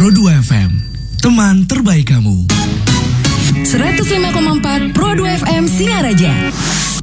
Pro2 FM, teman terbaik kamu. 105,4 Pro2 FM Singaraja.